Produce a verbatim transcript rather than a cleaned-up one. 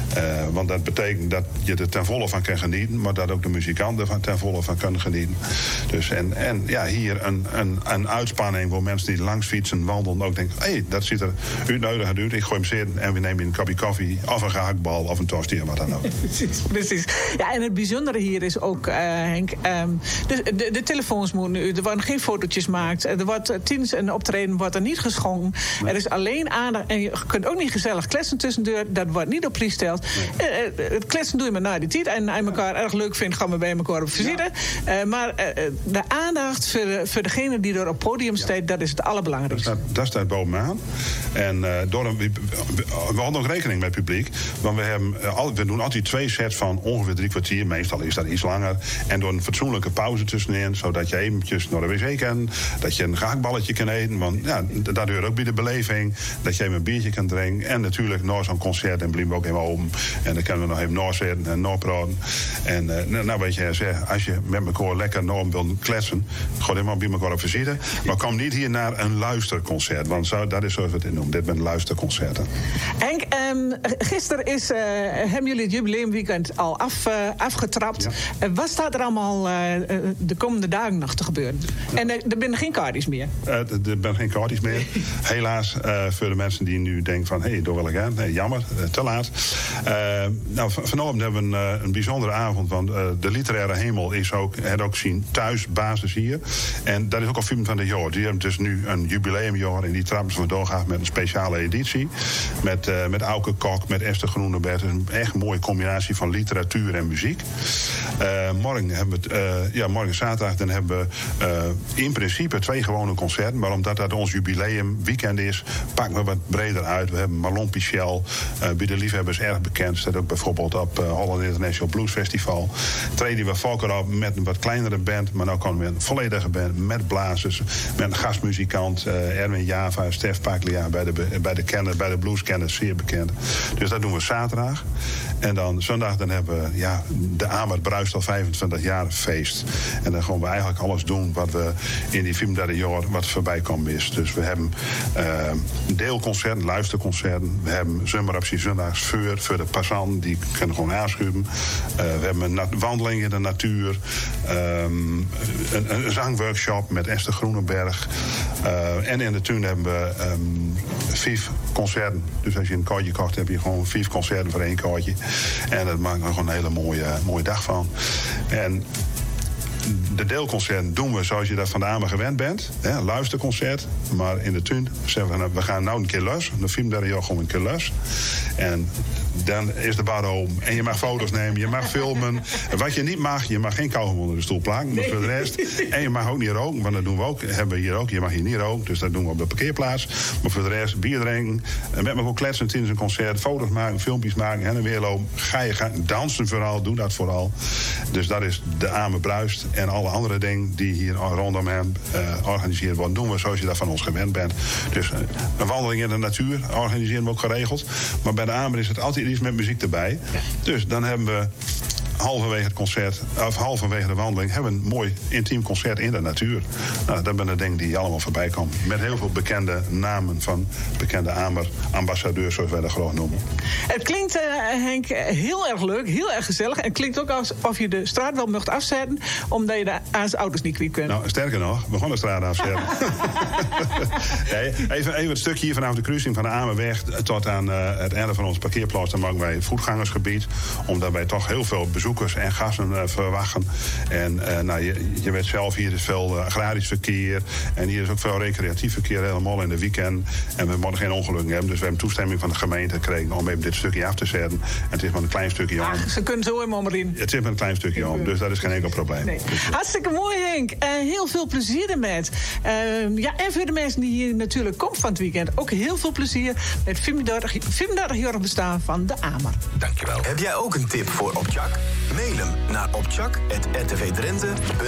Uh, want dat betekent dat je er ten volle van kan genieten, maar dat ook de muzikanten er ten volle van kunnen genieten. Dus en, en ja, hier een, een, een uitspanning waar mensen die langs fietsen, wandelen, ook denken: hé, hey, dat ziet er uitnodigend uit. Ik gooi hem zitten en we nemen een kopje koffie, of een gehaktbal, of een tosti, of wat dan ook. Precies, precies. Ja, en het bijzondere hier is ook, uh, Henk, um, de, de, de telefoons moeten nu, er worden geen fotootjes gemaakt. Er wordt tijdens een optreden wordt er niet geschonken. Nee. Er is alleen aandacht. En je kunt ook niet gezellig kletsen tussendoor. Dat wordt niet op prijs gesteld. Nee. Uh, uh, het kletsen doe je maar na die tijd. En als je elkaar erg leuk vindt, gaan we bij elkaar op visite. Ja. Uh, maar uh, de aandacht voor, de, voor degene die er op het podium staat, ja. dat is het allerbelangrijkste. Dat staat, dat staat bovenaan. En uh, door een, we, we, we hadden ook rekening met het publiek. Want we, hebben, uh, al, we doen altijd twee sets van ongeveer drie kwartier. Meestal is dat iets langer. En door een fatsoenlijke pauze tussenin, zodat je eventjes naar de wc kan. Dat je een gehaktballetje kan eten. Want ja, dat hoort ook bij de beleving. Dat je even een biertje kan drinken. En natuurlijk na zo'n concert en blijven we ook even open. En dan kunnen we nog even nazitten en napraten. En uh, nou weet je, zeg, als je met elkaar lekker na wil kletsen, ga helemaal bij elkaar op visite. Maar kom niet hier naar een luisterconcert. Want zo, dat is zoals we het noemen. Dit zijn luisterconcerten. Henk, um, gisteren is, uh, hebben jullie het jubileumweekend al af, uh, afgetrapt. Ja. Uh, wat staat er allemaal uh, de komende dagen nog te gebeuren? Ja. En uh, er zijn geen kaartjes meer? Uh, er zijn geen kaartjes meer. Helaas uh, voor de mensen die nu denken van, hé, hey, door wil ik gaan. Nee, jammer, uh, te laat. Uh, nou, van, vanavond hebben we een, uh, een bijzondere avond. Want uh, de literaire hemel is ook, het ook zien thuisbasis hier. En dat is ook al film van de jaar. Die hebben dus nu een jubileumjaar en die trappen ze doorgaan met een speciale editie. Met, uh, met Auke Kok, met Esther Groenebert. Een echt mooie combinatie van literatuur en muziek. Uh, morgen hebben we, uh, ja, morgen zaterdag, dan hebben we uh, in principe twee gewone concerten. Maar omdat dat ons jubileumweekend is, pakken we wat breder uit. We hebben Marlon Pichel, uh, bij de liefhebbers erg bekend. Staat ook bijvoorbeeld op uh, Holland International Blues Festival. Treden we vaker op met een wat kleinere band, maar nu komen we een volledige band met blazers, met een gastmuzikant, uh, Erwin Java, Stef Paglia bij de, bij de kenner, bij de blueskenners zeer bekend. Dus dat doen we zaterdag. En dan zondag dan hebben we ja, de Amer bruist al vijfentwintig jaar feest. En dan gaan we eigenlijk alles doen wat we in die vijfendertig jaar wat voorbij komen is. Dus we hebben uh, deelconcerten, luisterconcerten. We hebben zomeractie zondags voor, voor de passanten, die kunnen gewoon aanschuiven. Uh, we hebben een nat- wandeling in de natuur. Um, een, een zangworkshop met Esther Groenenberg. Uh, en in de tuin hebben we um, vijf concerten. Dus als je een kaartje kocht, heb je gewoon vijf concerten voor één kaartje. En dat maakt er gewoon een hele mooie, mooie dag van. En de deelconcerten doen we zoals je dat van de Amer gewend bent. Hè, luisterconcert. Maar in de tuin zeggen we, we gaan nou een keer los. De film daar gewoon een keer los. En dan is de bar open. En je mag foto's nemen, je mag filmen. Wat je niet mag, je mag geen kauwgom onder de stoel plakken. Maar voor de rest. En je mag ook niet roken, want dat doen we ook. Hebben we hier ook. Je mag hier niet roken, dus dat doen we op de parkeerplaats. Maar voor de rest, bier drinken. En met me ook kletsen tijdens een concert. Foto's maken, filmpjes maken, heen en weer lopen. Ga je gaan dansen vooral, doe dat vooral. Dus dat is de Amer bruist. En alle andere dingen die hier rondom hem uh, georganiseerd worden, doen we zoals je dat van ons gewend bent. Dus uh, een wandeling in de natuur organiseren we ook geregeld. Maar bij de Amer is het altijd iets met muziek erbij. Ja. Dus dan hebben we halverwege het concert, of halverwege de wandeling, hebben we een mooi intiem concert in de natuur. Nou, dat zijn de dingen die allemaal voorbij komen. Met heel veel bekende namen van bekende Amer-ambassadeurs, zoals wij dat graag noemen. Het klinkt, uh, Henk, heel erg leuk, heel erg gezellig. En het klinkt ook alsof je de straat wel mocht afzetten, omdat je de aan auto's niet kwijt kunt. Nou, sterker nog, we gaan de straat afzetten. nee, even, even het stukje hier vanaf de kruising van de Amerweg tot aan uh, het einde van onze parkeerplaats. Dan maken wij het voetgangersgebied, omdat wij toch heel veel bezoekers en gasten uh, verwachten. En uh, nou, je, je weet zelf, hier is veel uh, agrarisch verkeer. En hier is ook veel recreatief verkeer, helemaal in de weekend. En we moeten geen ongelukken hebben. Dus we hebben toestemming van de gemeente gekregen om even dit stukje af te zetten. En het is maar een klein stukje om. Ah, ze kunnen zo helemaal maar in. Het is maar een klein stukje om, dus dat is geen enkel probleem. Nee. Dus, uh. Hartstikke mooi, Henk. Uh, heel veel plezier ermee. Uh, ja, en voor de mensen die hier natuurlijk komen van het weekend, ook heel veel plezier met vijfendertig jaar bestaan van de Amer. Dankjewel. Heb jij ook een tip voor Optjak? Mail hem naar optjak apenstaartje r t v drenthe punt n l.